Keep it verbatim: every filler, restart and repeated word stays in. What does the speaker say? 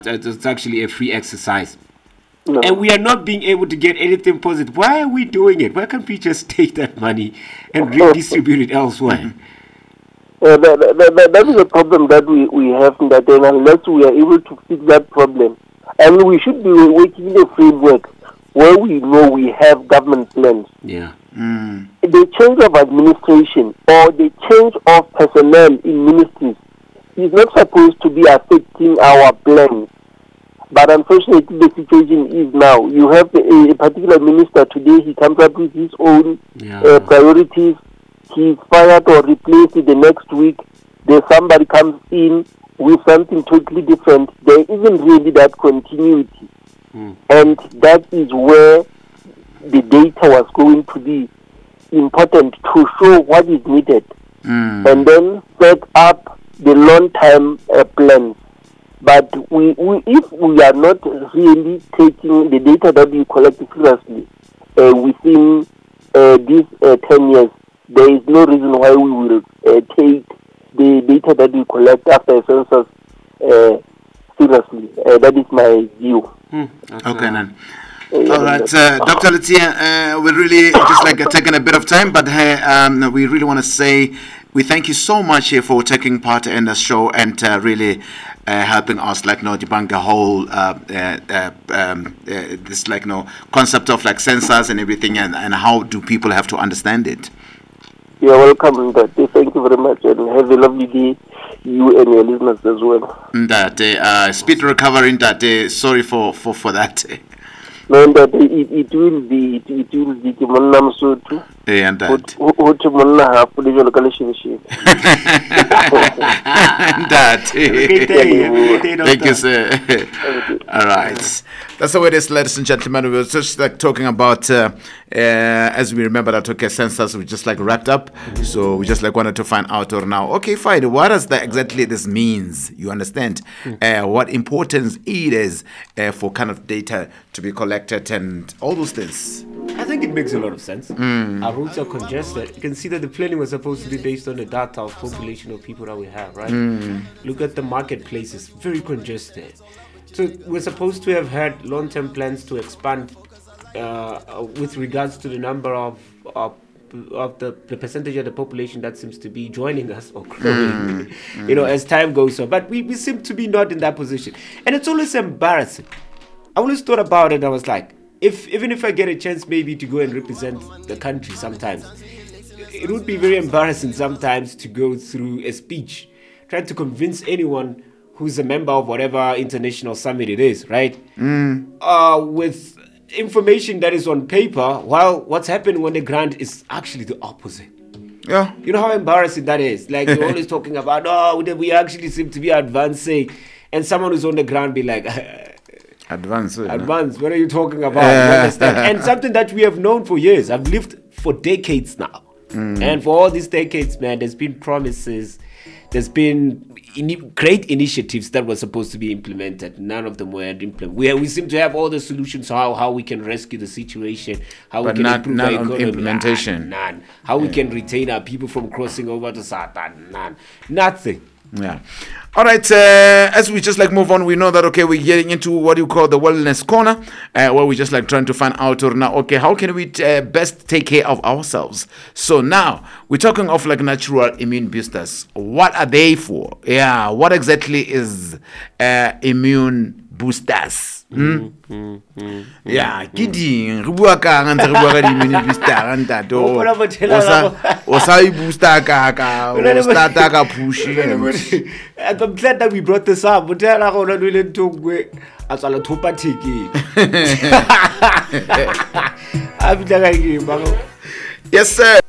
it's actually a free exercise. No. And we are not being able to get anything positive. Why are we doing it? Why can't we just take that money and redistribute it elsewhere? Uh, that, that, that, that is a problem that we, we have in that, and unless we are able to fix that problem, and we should be working in a framework where we know we have government plans. Yeah. Mm. The change of administration or the change of personnel in ministries is not supposed to be affecting our plans. But unfortunately, the situation is now. You have a, a particular minister today, he comes up with his own Yeah. uh, priorities. He's fired or replaced the next week. There's somebody comes in with something totally different. There isn't really that continuity. Mm. And that is where the data was going to be important to show what is needed. Mm. And then set up the long-term uh, plans. But we, we, if we are not really taking the data that we collect seriously uh, within uh, these uh, ten years, there is no reason why we will uh, take the data that we collect after a census uh, seriously. Uh, that is my view. Hmm. Okay, uh, then. All right, uh, Doctor Letia, uh, we're really just like uh, taking a bit of time, but uh, um, we really want to say we thank you so much here for taking part in the show and uh, really uh, helping us like you know debunk the whole uh, uh, uh, um, uh, this like you know concept of like census and everything, and, and how do people have to understand it. You're welcome, Ndate. Thank you very much, and have a lovely day, you and your listeners as well. Ndate, uh, speed recovery, Ndate. Sorry for, for, for that. No, Ndate, it, it will be, it, it will be. Monna Msutu. Yeah, Ndate. Uti monna hapo ndiyo lokalishinishi. Ndate. Thank you, sir. All right. That's the way it is, ladies and gentlemen. We were just like talking about, uh, uh, as we remember that, okay, census, we just like wrapped up. Mm-hmm. So we just like wanted to find out or now, okay, fine, what does that exactly this means? You understand? Mm-hmm. Uh, what importance it is uh, for kind of data to be collected and all those things. I think it makes a lot of sense. Mm. Our routes are congested. You can see that the planning was supposed to be based on the data of population of people that we have, right? Mm. Look at the marketplaces, very congested. So we're supposed to have had long-term plans to expand uh, with regards to the number of of, of the, the percentage of the population that seems to be joining us or growing, mm. you know, as time goes on. But we, we seem to be not in that position. And it's always embarrassing. I always thought about it. I was like, if even if I get a chance maybe to go and represent the country sometimes, it would be very embarrassing sometimes to go through a speech trying to convince anyone who's a member of whatever international summit it is, right? Mm. Uh, with information that is on paper, while what's happening on the ground is actually the opposite. Yeah. You know how embarrassing that is? Like, you're always talking about, oh, we actually seem to be advancing. And someone who's on the ground be like, Advance. Advance, what are you talking about? You understand? And something that we have known for years. I've lived for decades now. Mm. And for all these decades, man, there's been promises. There's been in- great initiatives that were supposed to be implemented. None of them were implemented. We, we seem to have all the solutions how, how we can rescue the situation, how but we can not, improve none our economy. Implementation. None. none. How yeah. we can retain our people from crossing over to Satan. None. Nothing. Yeah. All right. Uh, as we just like move on, we know that, okay, we're getting into what you call the wellness corner, uh, where we just like trying to find out or now, okay, how can we t- uh, best take care of ourselves? So now we're talking of like natural immune boosters. What are they for? Yeah. What exactly is uh, immune boosters? Hmm? Mm, mm, yeah, kidding. Re bua ka nga ntse re bua ka di-immune booster ntate o sa e booster ka ka o starta ka push. I'm glad that we brought this up. But tell her gona le ntongwe a tsala thopa theke. A bitla ka ke ba. Yes, sir.